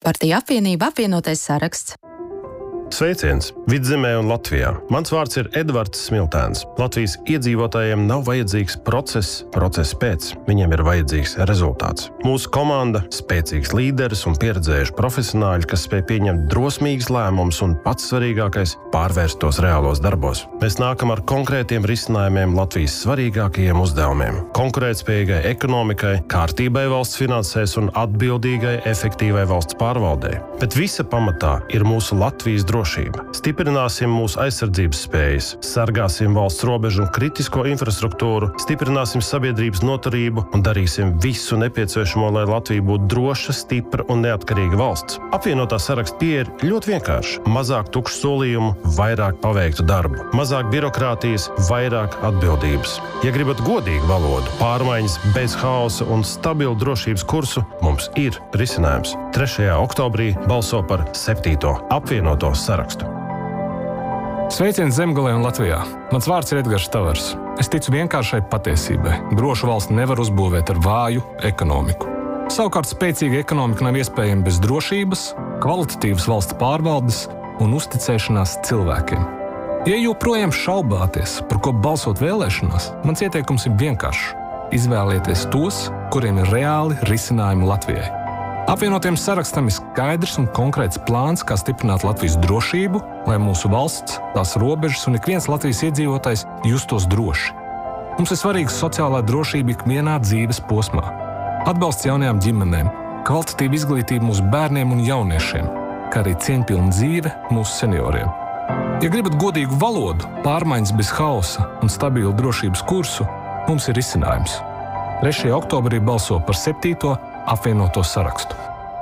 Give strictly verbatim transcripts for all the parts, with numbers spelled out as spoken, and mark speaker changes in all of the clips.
Speaker 1: Partiju apvienība apvienotais saraksts.
Speaker 2: Sveiciens! Vidzemē un Latvijā. Mans vārds ir Edvards Smiltēns. Latvijas iedzīvotājiem nav vajadzīgs process, process pēc. Viņiem ir vajadzīgs rezultāts. Mūsu komanda – spēcīgs līderis un pieredzējuši profesionāļi, kas spēj pieņemt drosmīgus lēmumus un pats svarīgākais – pārvērst tos reālos darbos. Mēs nākam ar konkrētiem risinājumiem Latvijas svarīgākajiem uzdevumiem – konkurētspējīgai ekonomikai, kārtībai valsts finansēs un atbildīgai, efektīvai valsts pārvaldei. Bet visa pamatā ir mūsu Latvijas drošība. Stiprināsim mūsu aizsardzības spējas, sargāsim valsts robežu un kritisko infrastruktūru, stiprināsim sabiedrības noturību un darīsim visu nepieciešamo, lai Latvija būtu droša, stipra un neatkarīga valsts. Apvienotā saraksta pieeja ir ļoti vienkārša. Mazāk tukšu solījumu, vairāk paveiktu darbu. Mazāk birokrātijas, vairāk atbildības. Ja gribat godīgu valodu, pārmaiņas bez haosa un stabilu drošības kursu, mums ir risinājums. trešajā oktobrī balso par septīto apvienoto sarakstu.
Speaker 3: Sveiciens Zemgalē un Latvijā. Mans vārds ir Edgars Tavars. Es ticu vienkāršai patiesībai. Drošu valsti nevar uzbūvēt ar vāju ekonomiku. Savukārt spēcīga ekonomika nav iespējama bez drošības, kvalitatīvas valsts pārvaldes un uzticēšanās cilvēkiem. Ja joprojām šaubāties, par ko balsot vēlēšanās, mans ieteikums ir vienkāršs. Izvēlieties tos, kuriem ir reāli risinājumi Latvijai. Apvienotiem sarakstam ir skaidrs un konkrēts plāns, kā stiprināt Latvijas drošību, lai mūsu valsts, tās robežas un ik viens Latvijas iedzīvotājs justos droši. Mums ir svarīga sociālā drošība ikvienā dzīves posmā. Atbalsts jaunajām ģimenēm, kvalitatīva izglītība mūsu bērniem un jauniešiem, kā arī cieņpilna dzīve mūsu senioriem. Ja gribat godīgu valodu, pārmaiņas bez hausa un stabilu drošības kursu, mums ir risinājums. trešajā oktobrī balso par septīto apvienoto sarakstu.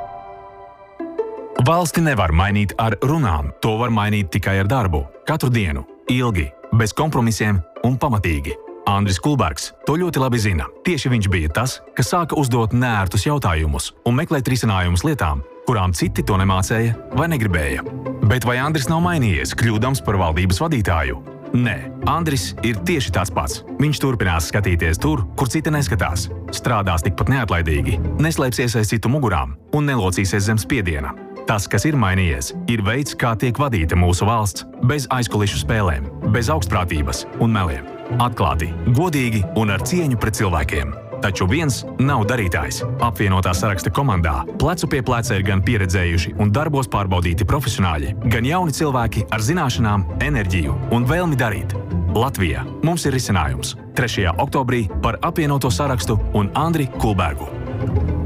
Speaker 4: Valsti nevar mainīt ar runām, to var mainīt tikai ar darbu. Katru dienu, ilgi, bez kompromisiem un pamatīgi. Andris Kulbergs to ļoti labi zina. Tieši viņš bija tas, kas sāka uzdot neērtus jautājumus un meklēt risinājumus lietām, kurām citi to nemācēja vai negribēja. Bet vai Andris nav mainījies, kļūdams par valdības vadītāju? Nē, Andris ir tieši tāds pats. Viņš turpinās skatīties tur, kur citi neskatās, strādās tikpat neatlaidīgi, neslēpsies aiz citu mugurām un nelocīsies zem spiediena. Tas, kas ir mainījies, ir veids, kā tiek vadīta mūsu valsts, bez aizkulišu spēlēm, bez augstprātības un meliem. Atklāti, godīgi un ar cieņu pret cilvēkiem. Taču viens nav darītājs. Apvienotā saraksta komandā plecu pie pleca ir gan pieredzējuši un darbos pārbaudīti profesionāļi, gan jauni cilvēki ar zināšanām, enerģiju un vēlmi darīt. Latvija. Mums ir risinājums. trešajā oktobrī par apvienoto sarakstu un Andri Kulbergu.